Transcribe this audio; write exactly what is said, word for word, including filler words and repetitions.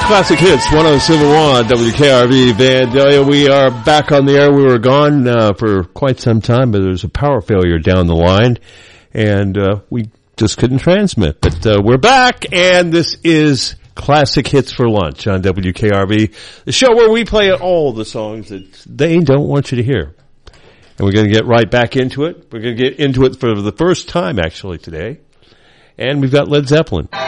Classic Hits, one oh seven point one W K R V Vandalia. We are back on the air. We were gone uh, for quite some time, but there was a power failure down the line, and uh, we just couldn't transmit. But uh, we're back, and this is Classic Hits for Lunch on W K R V, the show where we play all the songs that they don't want you to hear. And we're going to get right back into it. We're going to get into it for the first time, actually, today. And we've got Led Zeppelin.